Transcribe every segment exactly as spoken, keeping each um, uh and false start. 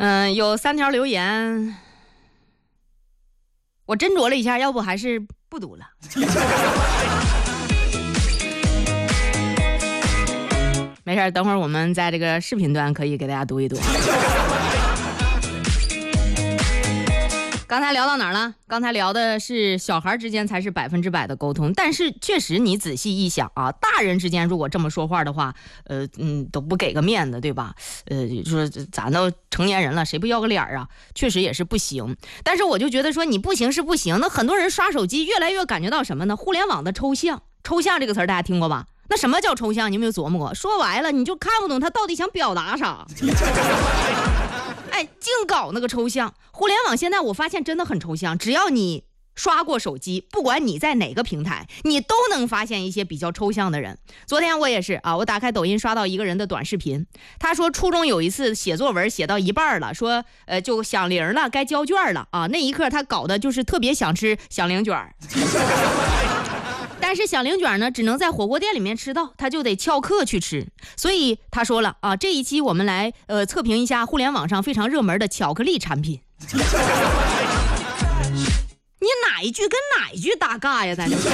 嗯，有三条留言，我斟酌了一下，要不还是不读了。没事，等会儿我们在这个视频端可以给大家读一读。刚才聊到哪儿了？刚才聊的是小孩之间才是百分之百的沟通，但是确实你仔细一想啊，大人之间如果这么说话的话，呃嗯，都不给个面子，对吧？呃，说咱都成年人了，谁不要个脸啊？确实也是不行。但是我就觉得说你不行是不行，那很多人刷手机越来越感觉到什么呢？互联网的抽象，抽象这个词儿大家听过吧？那什么叫抽象？你有没有琢磨过？说白了，你就看不懂他到底想表达啥。哎，净搞那个抽象。互联网现在我发现真的很抽象，只要你刷过手机，不管你在哪个平台，你都能发现一些比较抽象的人。昨天我也是啊，我打开抖音刷到一个人的短视频，他说初中有一次写作文写到一半了，说呃就响铃了，该交卷了啊，那一刻他搞的就是特别想吃响铃卷。但是响铃卷呢，只能在火锅店里面吃到，他就得翘课去吃。所以他说了啊，这一期我们来呃测评一下互联网上非常热门的巧克力产品。你哪一句跟哪一句搭嘎呀？咱就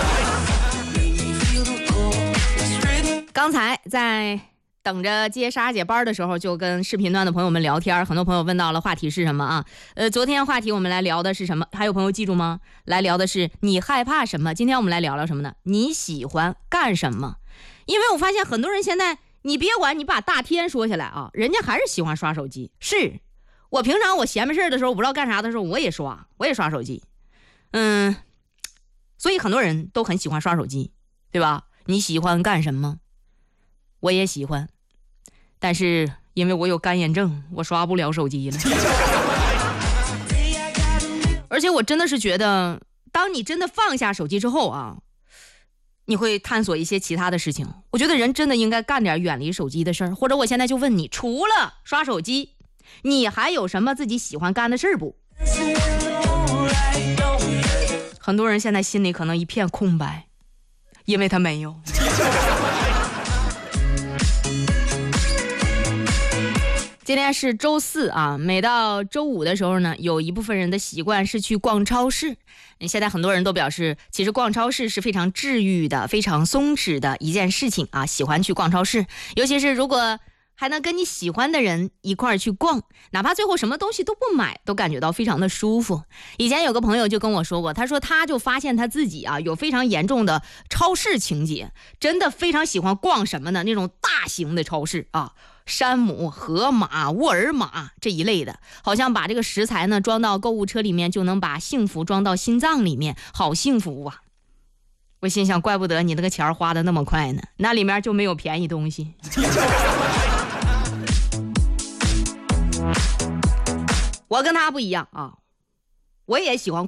刚才在等着接莎姐班的时候，就跟视频端的朋友们聊天，很多朋友问到了话题是什么啊？呃，昨天话题我们来聊的是什么？还有朋友记住吗？来聊的是你害怕什么？今天我们来聊聊什么呢？你喜欢干什么？因为我发现很多人现在，你别管你把大天说下来啊，人家还是喜欢刷手机。是我平常我闲没事的时候，我不知道干啥的时候，我也刷，我也刷手机。嗯，所以很多人都很喜欢刷手机，对吧？你喜欢干什么？我也喜欢，但是因为我有干眼症，我刷不了手机了。而且我真的是觉得，当你真的放下手机之后啊，你会探索一些其他的事情。我觉得人真的应该干点远离手机的事儿。或者我现在就问你，除了刷手机，你还有什么自己喜欢干的事儿不？很多人现在心里可能一片空白，因为他没有。今天是周四啊，每到周五的时候呢，有一部分人的习惯是去逛超市。现在很多人都表示，其实逛超市是非常治愈的、非常松弛的一件事情啊，喜欢去逛超市。尤其是如果还能跟你喜欢的人一块儿去逛，哪怕最后什么东西都不买，都感觉到非常的舒服。以前有个朋友就跟我说过，他说他就发现他自己啊有非常严重的超市情节，真的非常喜欢逛什么呢？那种大型的超市啊，山姆、河马、沃尔玛这一类的，好像把这个食材呢装到购物车里面，就能把幸福装到心脏里面，好幸福啊！我心想，怪不得你那个钱花的那么快呢，那里面就没有便宜东西。我跟他不一样啊，我也喜欢